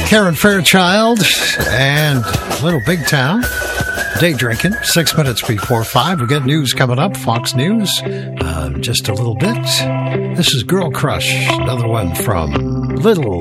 Karen Fairchild and Little Big Town. Day drinking, 6 minutes before 5. We got news coming up, Fox News, just a little bit. This is Girl Crush, another one from Little